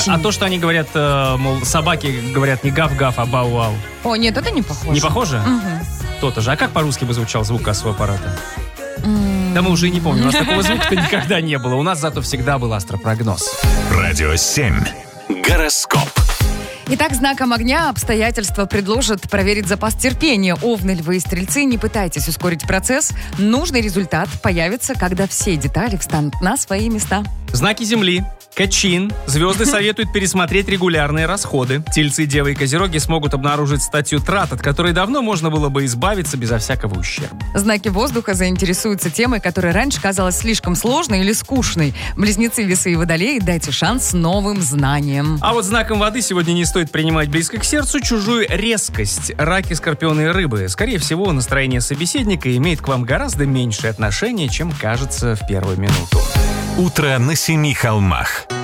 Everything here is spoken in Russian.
А то, что они говорят, мол, собаки говорят не гав-гав, а бау-вау. О, нет, это не похоже. Не похоже? Мгм. То-то же. А как по-русски бы звучал звук кассового аппарата? Да мы уже и не помним. У нас такого звука никогда не было. У нас зато всегда был астропрогноз. Радио 7. Гороскоп. Итак, знаком огня обстоятельства предложат проверить запас терпения. Овны, львы и стрельцы, не пытайтесь ускорить процесс. Нужный результат появится, когда все детали встанут на свои места. Знаки Земли. Качин. Звезды советуют пересмотреть регулярные расходы. Тельцы, девы и козероги смогут обнаружить статью трат, от которой давно можно было бы избавиться безо всякого ущерба. Знаки воздуха заинтересуются темой, которая раньше казалась слишком сложной или скучной. Близнецы, весы и водолеи, дайте шанс новым знаниям. А вот знаком воды сегодня не стоит принимать близко к сердцу чужую резкость. Раки, скорпионы и рыбы. Скорее всего, настроение собеседника имеет к вам гораздо меньшее отношение, чем кажется в первую минуту. Утро на 7 холмах.